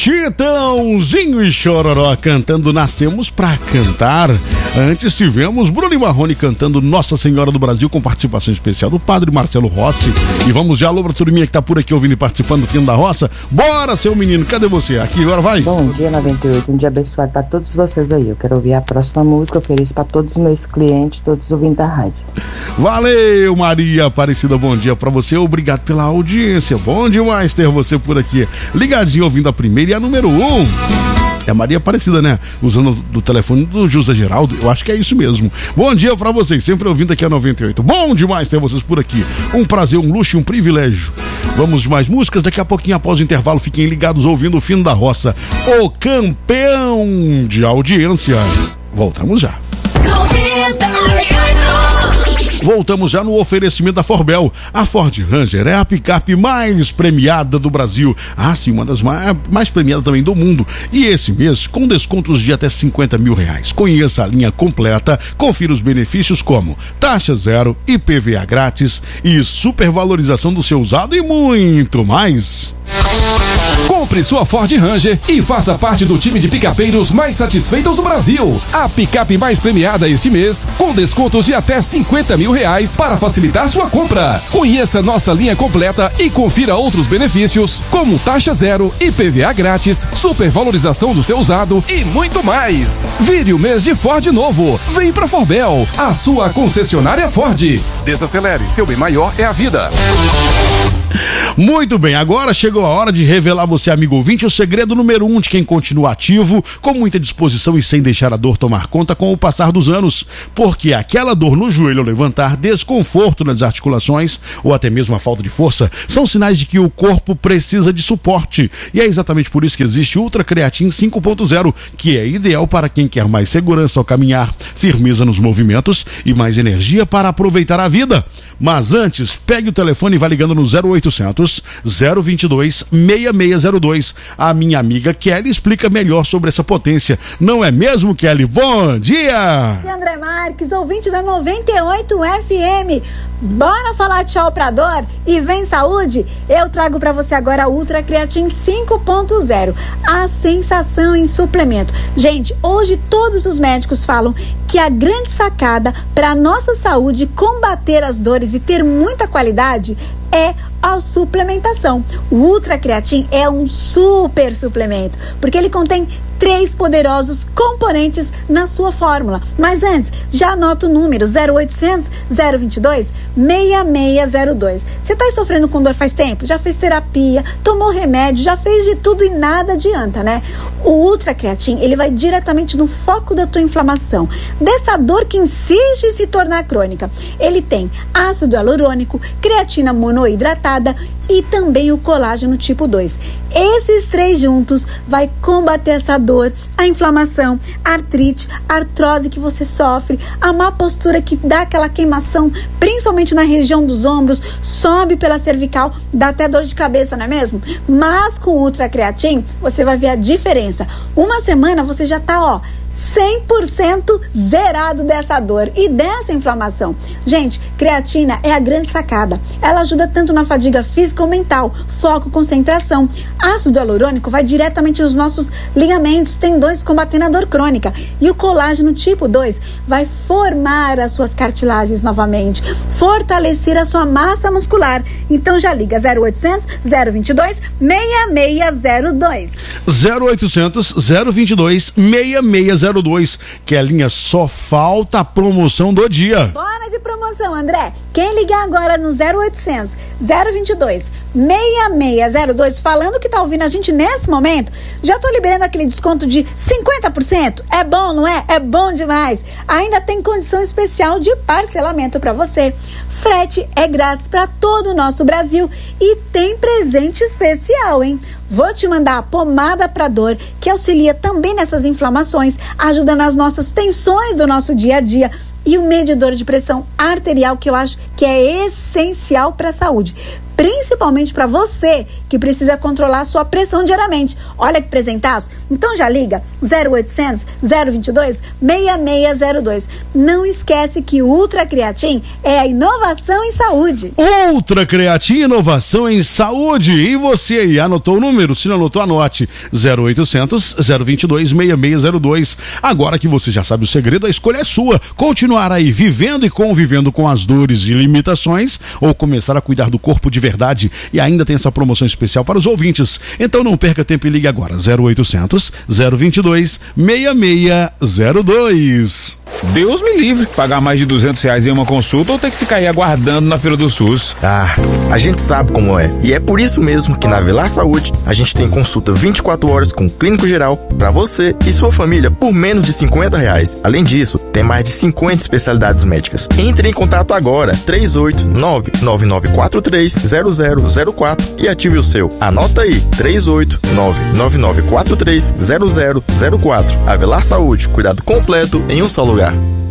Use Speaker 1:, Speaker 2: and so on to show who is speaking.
Speaker 1: Chitãozinho e Chororó cantando Nascemos Pra Cantar. Antes tivemos Bruno e Marrone cantando Nossa Senhora do Brasil, com participação especial do Padre Marcelo Rossi. E vamos já, alô pra turminha que tá por aqui ouvindo e participando do Fino da Roça. Bora, seu menino, cadê você? Aqui, agora vai.
Speaker 2: Bom dia, 98, um dia abençoado pra todos vocês aí. Eu quero ouvir a próxima música, ofereço pra todos os meus clientes, todos os ouvintes da rádio.
Speaker 1: Valeu, Maria Aparecida, bom dia pra você, obrigado pela audiência, bom demais ter você por aqui, ligadinho ouvindo a primeira e a número 1. É Maria Aparecida, né? Usando do telefone do José Geraldo, eu acho que é isso mesmo. Bom dia pra vocês, sempre ouvindo aqui a 98. Bom demais ter vocês por aqui. Um prazer, um luxo e um privilégio. Vamos de mais músicas, daqui a pouquinho após o intervalo, fiquem ligados ouvindo o Fino da Roça, o campeão de audiência. Voltamos já. Voltamos já no oferecimento da Forbel. A Ford Ranger é a picape mais premiada do Brasil. Ah, sim, uma das mais premiadas também do mundo. E esse mês, com descontos de até R$50 mil. Conheça a linha completa, confira os benefícios como taxa zero, IPVA grátis e supervalorização do seu usado e muito mais.
Speaker 3: Compre sua Ford Ranger e faça parte do time de picapeiros mais satisfeitos do Brasil. A picape mais premiada este mês, com descontos de até R$50 mil para facilitar sua compra. Conheça nossa linha completa e confira outros benefícios, como taxa zero, IPVA grátis, supervalorização do seu usado e muito mais. Vire o mês de Ford novo. Vem pra Forbel, a sua concessionária Ford. Desacelere, seu bem maior é a vida.
Speaker 1: Muito bem, agora chegou a hora de revelar a você, amigo ouvinte, o segredo número 1 de quem continua ativo, com muita disposição e sem deixar a dor tomar conta com o passar dos anos. Porque aquela dor no joelho ao levantar, desconforto nas articulações ou até mesmo a falta de força são sinais de que o corpo precisa de suporte. E é exatamente por isso que existe Ultra Creatine 5.0, que é ideal para quem quer mais segurança ao caminhar, firmeza nos movimentos e mais energia para aproveitar a vida. Mas antes, pegue o telefone e vá ligando no 0800 022 6602. A minha amiga Kelly explica melhor sobre essa potência. Não é mesmo, Kelly? Bom dia!
Speaker 4: E André Marques, ouvinte da 98 FM. Bora falar tchau pra dor e vem saúde? Eu trago pra você agora a Ultra Creatine 5.0, a sensação em suplemento. Gente, hoje todos os médicos falam que a grande sacada pra nossa saúde combater as dores e ter muita qualidade é a suplementação. O Ultra Creatine é um super suplemento, porque ele contém 3 poderosos componentes na sua fórmula. Mas antes, já anota o número 0800 022 6602. Você está sofrendo com dor faz tempo? Já fez terapia, tomou remédio, já fez de tudo e nada adianta, né? O Ultra Creatine, ele vai diretamente no foco da tua inflamação, dessa dor que insiste em se tornar crônica. Ele tem ácido hialurônico, creatina monoidratada e também o colágeno tipo 2. Esses 3 juntos vai combater essa dor, a inflamação, a artrite, a artrose que você sofre, a má postura que dá aquela queimação, principalmente na região dos ombros, sobe pela cervical, dá até dor de cabeça, não é mesmo? Mas com o Ultra Creatine, você vai ver a diferença. Uma semana você já tá, 100% zerado dessa dor e dessa inflamação. Gente, creatina é a grande sacada. Ela ajuda tanto na fadiga física ou mental, foco, concentração. Ácido hialurônico vai diretamente nos nossos ligamentos, tendões, combatendo a dor crônica. E o colágeno tipo 2 vai formar as suas cartilagens novamente, fortalecer a sua massa muscular. Então já liga 0800 022 6602.
Speaker 1: 0800 022 6602. Que a linha só falta a promoção do dia.
Speaker 4: Bora de promoção, André. Quem ligar agora no 0800 022 6602 falando que tá ouvindo a gente nesse momento, já tô liberando aquele desconto de 50%. É bom, não é? É bom demais. Ainda tem condição especial de parcelamento para você. Frete é grátis para todo o nosso Brasil e tem presente especial, hein? Vou te mandar a pomada para dor, que auxilia também nessas inflamações, ajuda nas nossas tensões do nosso dia a dia, e o medidor de pressão arterial, que eu acho que é essencial para a saúde. principalmente para você que precisa controlar a sua pressão diariamente. Olha que presentaço. Então já liga 0800 022 6602. Não esquece que o Ultra Creatin é a inovação em saúde.
Speaker 1: Ultra Creatin, inovação em saúde. E você aí, anotou o número? Se não anotou, anote 0800 022 6602. Agora que você já sabe o segredo, a escolha é sua. Continuar aí vivendo e convivendo com as dores e limitações, ou começar a cuidar do corpo de verdade. E ainda tem essa promoção especial para os ouvintes. Então não perca tempo e ligue agora. 0800 022 6602.
Speaker 5: Deus me livre, pagar mais de R$200 em uma consulta ou ter que ficar aí aguardando na fila do SUS.
Speaker 6: A gente sabe como é. E é por isso mesmo que na Avelar Saúde a gente tem consulta 24 horas com clínico geral para você e sua família por menos de R$50. Além disso, tem mais de 50 especialidades médicas. Entre em contato agora, 389-9943-0004 e ative o seu. Anota aí, 389-9943-0004. Avelar Saúde, cuidado completo em um só lugar.